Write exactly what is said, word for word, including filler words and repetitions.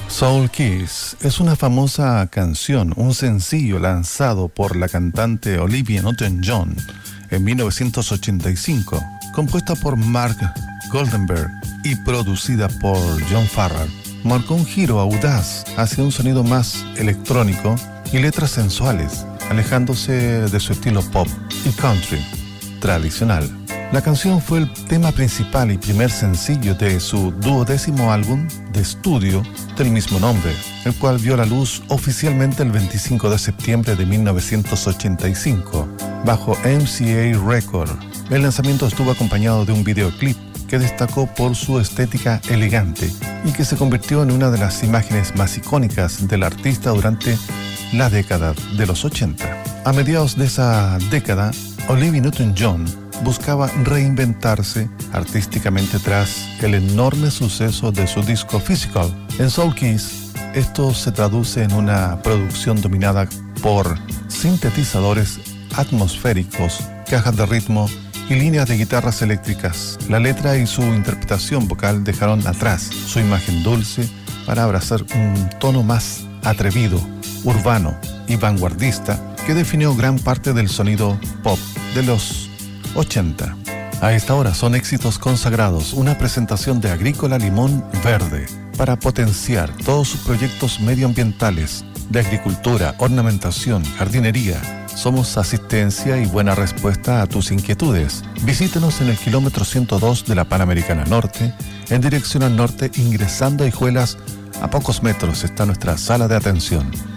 Soul Kiss es una famosa canción, un sencillo lanzado por la cantante Olivia Newton-John en mil novecientos ochenta y cinco, compuesta por Mark Goldenberg y producida por John Farrar. Marcó un giro audaz hacia un sonido más electrónico y letras sensuales, alejándose de su estilo pop y country tradicional. La canción fue el tema principal y primer sencillo de su duodécimo álbum de estudio del mismo nombre, el cual vio la luz oficialmente el veinticinco de septiembre de mil novecientos ochenta y cinco, bajo M C A Record. El lanzamiento estuvo acompañado de un videoclip que destacó por su estética elegante y que se convirtió en una de las imágenes más icónicas del artista durante la década de los ochenta. A mediados de esa década, Olivia Newton-John buscaba reinventarse artísticamente tras el enorme suceso de su disco Physical. En Soul Kiss, esto se traduce en una producción dominada por sintetizadores atmosféricos, cajas de ritmo y líneas de guitarras eléctricas. La letra y su interpretación vocal dejaron atrás su imagen dulce para abrazar un tono más atrevido, urbano y vanguardista que definió gran parte del sonido pop de los ochenta. A esta hora son éxitos consagrados, una presentación de Agrícola Limón Verde para potenciar todos sus proyectos medioambientales de agricultura, ornamentación, jardinería. Somos asistencia y buena respuesta a tus inquietudes. Visítenos en el kilómetro ciento dos de la Panamericana Norte, en dirección al norte, ingresando a Hijuelas. A pocos metros está nuestra sala de atención.